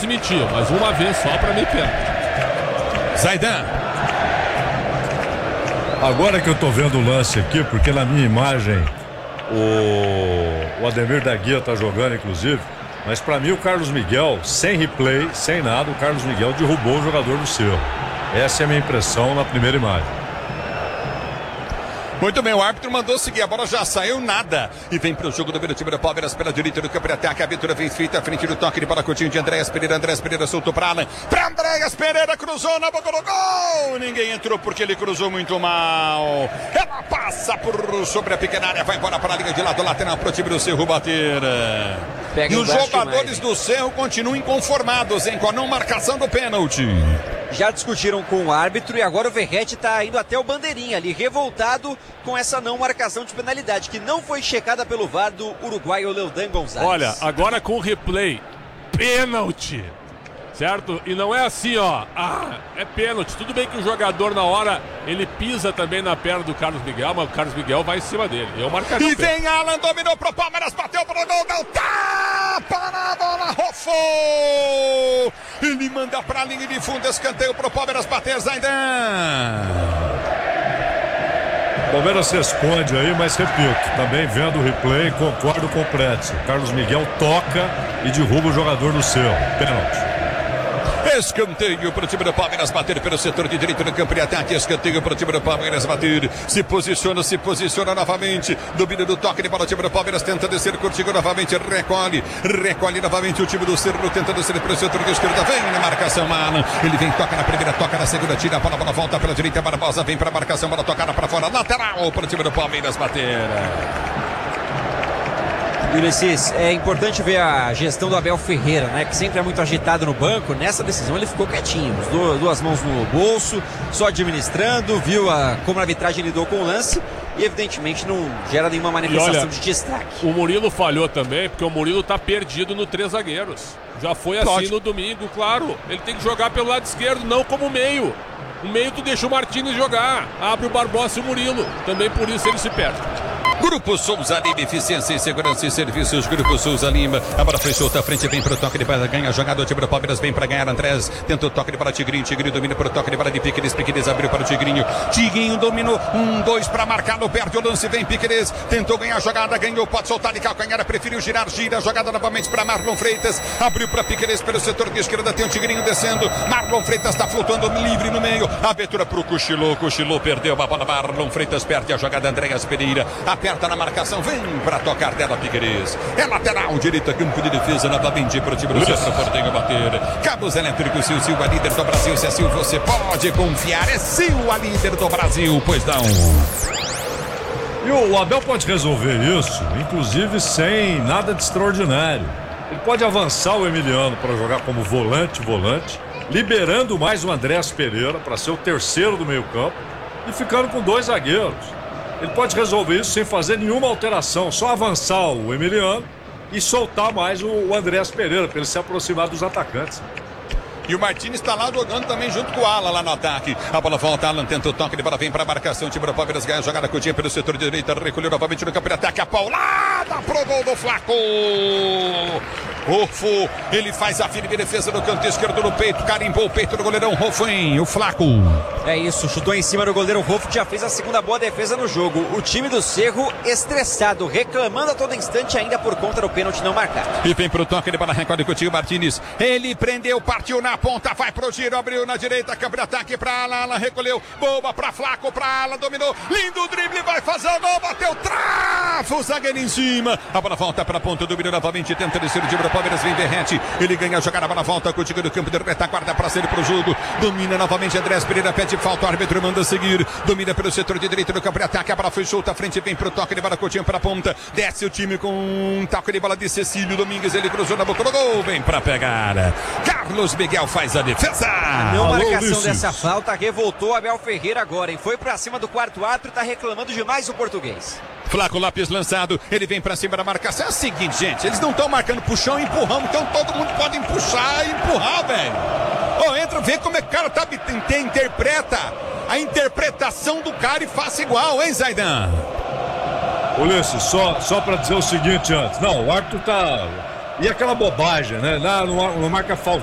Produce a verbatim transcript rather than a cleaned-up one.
transmitir, mas uma vez só pra mim pena. Zaidan. Agora que eu tô vendo o lance aqui, porque na minha imagem o, o Ademir da Guia tá jogando, inclusive, mas pra mim o Carlos Miguel, sem replay, sem nada, o Carlos Miguel derrubou o jogador do Cerro. Essa é a minha impressão na primeira imagem. Muito bem, o árbitro mandou seguir, a bola já saiu, nada. E vem para o jogo do primeiro time do Palmeiras pela direita do campo de ataque. A abertura vem feita à frente do toque de bola curtinho de Andréas Pereira. Andréas Pereira soltou para Alan. Para Andréas Pereira, cruzou na boca do gol. Ninguém entrou porque ele cruzou muito mal. Ela passa por sobre a pequena área, vai embora para a linha de lado lateral para o time do Cerro bater. Pega e os jogadores demais, do Cerro continuam inconformados, hein, com a não marcação do pênalti. Já discutiram com o árbitro e agora o Verratti está indo até o bandeirinha ali, revoltado com essa não marcação de penalidade, que não foi checada pelo V A R do uruguaio Leodan Gonzalez. Olha, agora com o replay, pênalti, certo? E não é assim, ó, ah, é pênalti. Tudo bem que o jogador na hora, ele pisa também na perna do Carlos Miguel, mas o Carlos Miguel vai em cima dele. Eu marcaria. E vem Alan, dominou pro Palmeiras, bateu pro gol, deu tapa na bola, rofou! Ele manda pra linha de fundo, escanteio pro Palmeiras bater, Zaidan! O Palmeiras responde aí, mas repito, também vendo o replay, concordo com o Pretzel. Carlos Miguel toca e derruba o jogador do Cerro. Pênalti. Escanteio para o time do Palmeiras bater pelo setor de direito do campo de ataque. Escanteio para o time do Palmeiras bater. Se posiciona, se posiciona novamente. Domínio do toque de bola. O time do Palmeiras tenta descer, curtindo novamente. Recolhe, recolhe novamente o time do Cerro. Tenta descer para o setor de esquerda. Vem na marcação, Alan. Ele vem, toca na primeira, toca na segunda. Tira a bola, bola volta pela direita. Barbosa vem para a marcação. Bola tocada para fora. Lateral para o time do Palmeiras bater. Ulisses, é importante ver a gestão do Abel Ferreira, né? Que sempre é muito agitado no banco. Nessa decisão ele ficou quietinho, duas mãos no bolso, só administrando, viu a, como a arbitragem lidou com o lance e evidentemente não gera nenhuma manifestação olha, de destaque. O Murilo falhou também, porque o Murilo tá perdido no três zagueiros. Já foi assim Lógico. no domingo, claro. Ele tem que jogar pelo lado esquerdo, não como meio. O meio tu deixa o Martínez jogar, abre o Barbosa e o Murilo. Também por isso ele se perde. Grupo Souza Lima, eficiência em segurança e serviços. Grupo Souza Lima, a bola foi solta à frente, vem pro toque de bola, ganha a jogada, o time do Palmeiras vem pra ganhar. Andrés tenta o toque de bola, Tigrinho, Tigrinho domina pro toque de bola de Piqueires, Piqueires abriu para o Tigrinho, Tigrinho dominou, um, dois pra marcar, no perde o lance, vem Piqueires, tentou ganhar a jogada, ganhou, pode soltar de calcanhar, preferiu girar, gira a jogada novamente pra Marlon Freitas, abriu pra Piqueires pelo setor de esquerda, tem o Tigrinho descendo, Marlon Freitas tá flutuando livre no meio, abertura pro Cochilô, Cochilô perdeu a bola, Marlon Freitas perde a jogada, Andréas Pereira, aperta na marcação, vem para tocar dela Piqueires. É lateral, direita, campo de defesa, novamente para o time do Centro, Portenho bater. Cabos elétricos, Sil Sil, a líder do Brasil. Se é Sil, você pode confiar. É Sil, a líder do Brasil, pois não. E o Abel pode resolver isso, inclusive sem nada de extraordinário. Ele pode avançar o Emiliano para jogar como volante, volante, liberando mais o Andréas Pereira para ser o terceiro do meio campo e ficando com dois zagueiros. Ele pode resolver isso sem fazer nenhuma alteração, só avançar o Emiliano e soltar mais o, o Andréas Pereira, para ele se aproximar dos atacantes. E o Martínez está lá jogando também junto com o Alan lá no ataque. A bola volta, Alan tenta o toque de bola, vem para a marcação. O time do Palmeiras ganha a jogada com o dia pelo setor de direita, recolheu novamente no campo de ataque. A paulada pro gol do Flaco. Rofo, ele faz a firme defesa no canto esquerdo no peito, carimbou o peito do goleirão Rofo, hein? O Flaco. É isso, chutou em cima do goleiro Rofo, que já fez a segunda boa defesa no jogo. O time do Cerro estressado, reclamando a todo instante ainda por conta do pênalti não marcado. E vem pro toque de bola, recolhe com o Tio Martínez. Ele prendeu, partiu na ponta, vai pro giro, abriu na direita, campo de ataque pra Alan, Alan recolheu, boa pra Flaco, pra Alan, dominou, lindo drible, vai fazer o gol, bateu, trava o zagueiro em cima. A bola volta pra ponta, dominou novamente, tenta descer o time do Palmeiras, vem Verratti, ele ganha a jogada, a bola volta contigo do campo de retaguarda para sair pro jogo, domina novamente Andrés Pereira, pede falta, o árbitro manda seguir, domina pelo setor de direito do campo de ataque, a bola foi solta à frente, vem pro toque de bola, Coutinho para a ponta, desce o time com um toque de bola de Cecílio Domingues, ele cruzou na boca do gol, vem pra pegar, Carlos Miguel faz a defesa. A não marcação dessa falta revoltou Abel Ferreira agora, hein? Foi pra cima do quarto árbitro, tá reclamando demais o português. Flaco Lopes lançado, ele vem pra cima da marcação. É o seguinte, gente, eles não estão marcando puxão e empurramos, então todo mundo pode empuxar e empurrar, velho. Ó, oh, entra, vê como é que o cara tá, interpreta a interpretação do cara e faça igual, hein, Zaidan? Ulisses, só, só pra dizer o seguinte antes, não, o árbitro tá... E aquela bobagem, né? Não, não, não marca falta.